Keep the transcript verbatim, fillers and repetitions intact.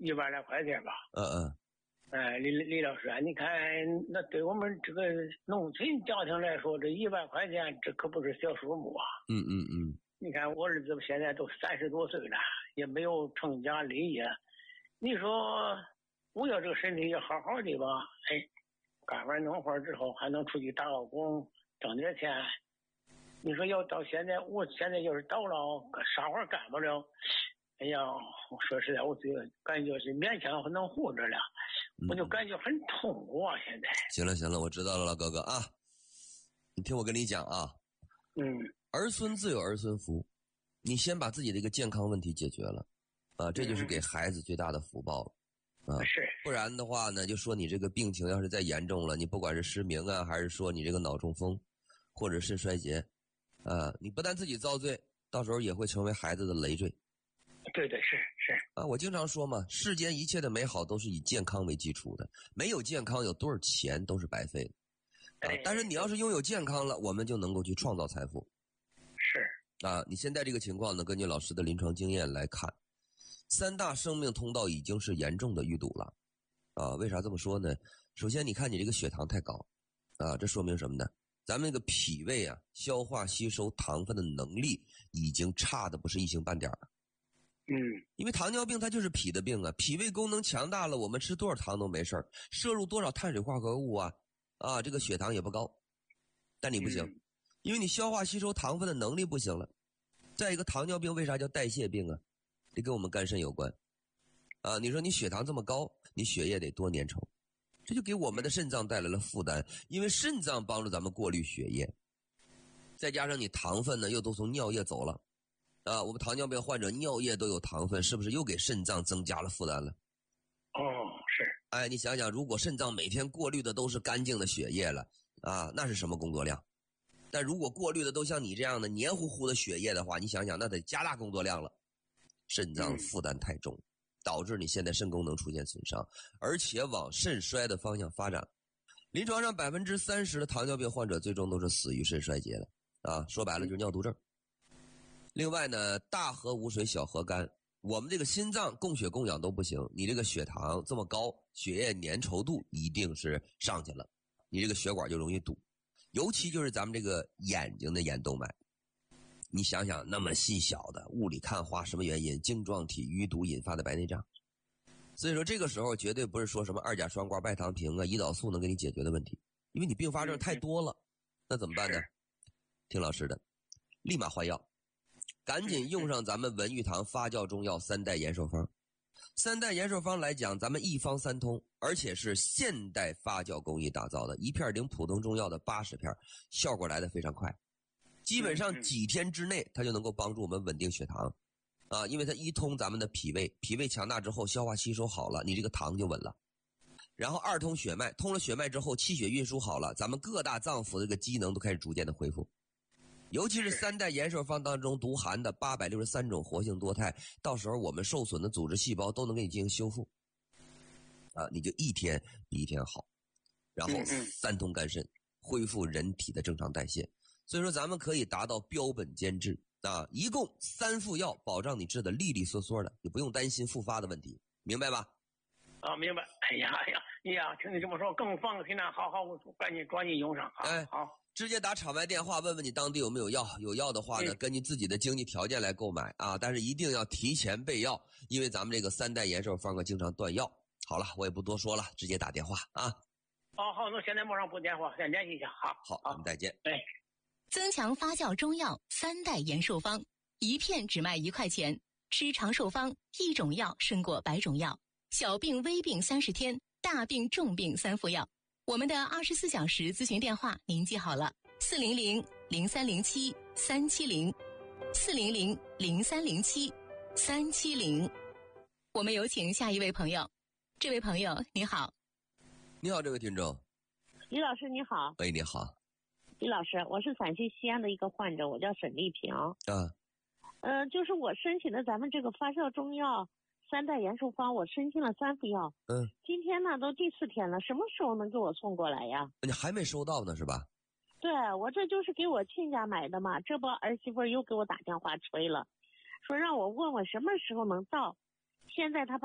一百来块钱吧。 嗯嗯。 哎，李李老师啊，你看那对我们这个农村家庭来说，这一百块钱这可不是小数目啊。 嗯嗯嗯。 你看我儿子现在都三十多岁了，也没有成家立业。你说我要这个身体也好好的吧，哎，干完农活之后还能出去打个工挣点钱。你说要到现在，我现在要是倒了，啥活干不了。哎呀，我说实在，我这个感觉是勉强能活着了。我就感觉很痛苦啊！现在行了行了，我知道了，老哥哥啊，你听我跟你讲啊， 嗯， 儿孙自有儿孙福，你先把自己的一个健康问题解决了啊，这就是给孩子最大的福报了啊。 是， 不然的话呢，就说你这个病情要是再严重了，你不管是失明啊，还是说你这个脑中风，或者肾衰竭啊，你不但自己遭罪，到时候也会成为孩子的累赘。 对对是是啊，我经常说嘛，世间一切的美好都是以健康为基础的，没有健康有多少钱都是白费的。啊，但是你要是拥有健康了，我们就能够去创造财富。 是啊，你现在这个情况呢，根据老师的临床经验来看，三大生命通道已经是严重的淤堵了。啊，为啥这么说呢？首先，你看你这个血糖太高，啊，这说明什么呢？咱们那个脾胃啊，消化吸收糖分的能力已经差的不是一星半点了。 嗯， 因为糖尿病它就是脾的病啊，脾胃功能强大了，我们吃多少糖都没事儿，摄入多少碳水化合物啊，啊，这个血糖也不高。但你不行， 嗯、 因为你消化吸收糖分的能力不行了。再一个，糖尿病为啥叫代谢病啊？这跟我们肝肾有关啊。你说你血糖这么高，你血液得多粘稠，这就给我们的肾脏带来了负担，因为肾脏帮助咱们过滤血液，再加上你糖分呢又都从尿液走了。啊，我们糖尿病患者尿液都有糖分，是不是又给肾脏增加了负担了？ 哦，是。 哎，你想想，如果肾脏每天过滤的都是干净的血液了，啊，那是什么工作量？但如果过滤的都像你这样的黏糊糊的血液的话，你想想，那得加大工作量了。肾脏负担太重，导致你现在肾功能出现损伤，而且往肾衰的方向发展。临床上百分之三十的糖尿病患者最终都是死于肾衰竭的啊，说白了就是尿毒症。另外呢，大河无水小河干，我们这个心脏供血供氧都不行，你这个血糖这么高，血液粘稠度一定是上去了，你这个血管就容易堵。尤其就是咱们这个眼睛的眼动脉，你想想那么细小的，雾里看花，什么原因？晶状体淤堵引发的白内障。所以说这个时候绝对不是说什么二甲双胍、拜糖平啊、胰岛素能给你解决的问题，因为你并发症太多了。那怎么办呢？听老师的，立马换药。赶紧用上咱们文玉堂发酵中药三代延寿方。三代延寿方来讲，咱们一方三通，而且是现代发酵工艺打造的，一片顶普通中药的八十片，效果来得非常快，基本上几天之内它就能够帮助我们稳定血糖啊，因为它一通咱们的脾胃，脾胃强大之后消化吸收好了，你这个糖就稳了。然后二通血脉，通了血脉之后气血运输好了，咱们各大脏腑这个机能都开始逐渐的恢复。尤其是三代延寿方当中独含的八百六十三种活性多肽，到时候我们受损的组织细胞都能给你进行修复啊，你就一天比一天好，然后三通肝肾，恢复人体的正常代谢。所以说咱们可以达到标本兼治啊，一共三副药，保障你治的利利索索的，你不用担心复发的问题，明白吧？ 啊，明白。哎呀哎呀，哎呀，听你这么说更放心了。好好，我赶紧抓紧用上。好， 哎， 好。 直接打场外电话问问你当地有没有药，有药的话呢，根据自己的经济条件来购买啊，但是一定要提前备药，因为咱们这个三代延寿方啊经常断药。好了，我也不多说了，直接打电话啊。 好好，那现在马上拨电话，先联系一下。好， 好，我们再见。 哎， 增强发酵中药三代延寿方，一片只卖一块钱，吃长寿方，一种药胜过百种药，小病微病三十天，大病重病三副药。我们的二十四小时咨询电话您记好了，四零零零三零七三七零，四零零零三零七三七零。我们有请下一位朋友。这位朋友你好。 你好，这位听众。 李老师你好。 喂，你好。 李老师，我是陕西西安的一个患者，我叫沈丽萍。 啊。 呃，就是我申请的咱们这个发酵中药三代延寿方，我申请了三副药。 嗯。 今天呢都第四天了，什么时候能给我送过来呀？ 你还没收到呢是吧？ 对，我这就是给我亲家买的嘛，这不儿媳妇又给我打电话催了，说让我问问什么时候能到。现在他把